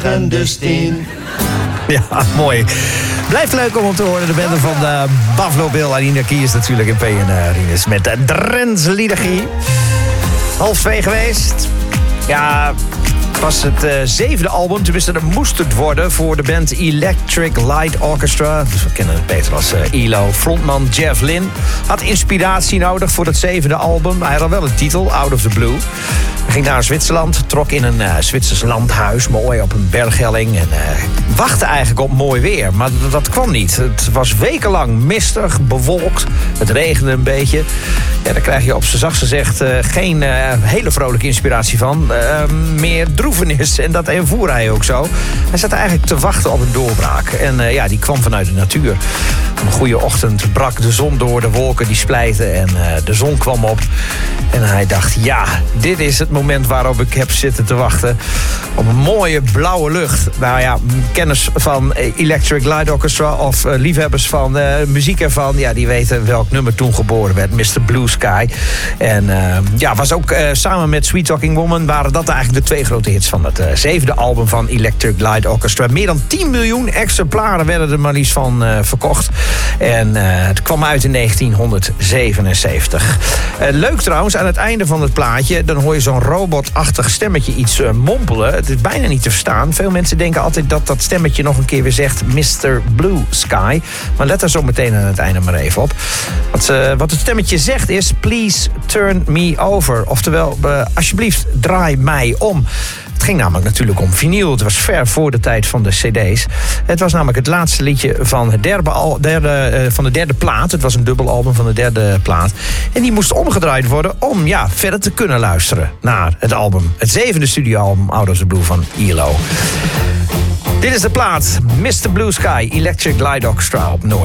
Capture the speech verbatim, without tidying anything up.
clandestien. Ja, mooi. Blijft leuk om te horen. De bende van uh, Buffalo Bill en Ina Kies natuurlijk in P en uh, Rinus met de Drents Liedergie. Half twee geweest. Ja, het was het uh, zevende album. Tenminste, dat moest het worden voor de band Electric Light Orchestra. Dus we kennen het beter als uh, E L O. Frontman Jeff Lynne had inspiratie nodig voor het zevende album. Hij had al wel een titel, Out of the Blue. Hij ging naar Zwitserland, trok in een uh, Zwitsers landhuis, mooi op een berghelling. En uh, wachtte eigenlijk op mooi weer, maar dat, dat kwam niet. Het was wekenlang mistig, bewolkt, het regende een beetje. Ja, daar krijg je op z'n zachtst gezegd uh, geen uh, hele vrolijke inspiratie van. Uh, meer droevenis, en dat ervoer hij ook zo. Hij zat eigenlijk te wachten op een doorbraak. En uh, ja, die kwam vanuit de natuur. Op een goede ochtend brak de zon door, de wolken die splijten en uh, de zon kwam op. En hij dacht, ja, dit is het moment waarop ik heb zitten te wachten. Op een mooie blauwe lucht. Nou ja, kenners van Electric Light Orchestra of uh, liefhebbers van uh, muziek ervan, ja, die weten welk nummer toen geboren werd. mister Blue Sky. En uh, ja, was ook uh, samen met Sweet Talking Woman waren dat eigenlijk de twee grote hits van het uh, zevende album van Electric Light Orchestra. Meer dan tien miljoen exemplaren werden er maar liefst van uh, verkocht. En uh, het kwam uit in negentienhonderdzevenenzeventig. Uh, leuk trouwens, aan het einde van het plaatje, dan hoor je zo'n robotachtig stemmetje iets uh, mompelen. Het is bijna niet te verstaan. Veel mensen denken altijd dat dat stemmetje nog een keer weer zegt mister Blue Sky. Maar let er zo meteen aan het einde maar even op. Wat, uh, wat het stemmetje zegt is, please turn me over. Oftewel, uh, alsjeblieft, draai mij om. Het ging namelijk natuurlijk om vinyl. Het was ver voor de tijd van de cd's. Het was namelijk het laatste liedje van, het derde, al, derde, uh, van de derde plaat. Het was een dubbelalbum van de derde plaat. En die moest omgedraaid worden om ja, verder te kunnen luisteren naar het album. Het zevende studioalbum Out of the Blue van E L O. Dit is de plaat mister Blue Sky, Electric Light Orchestra op Noord.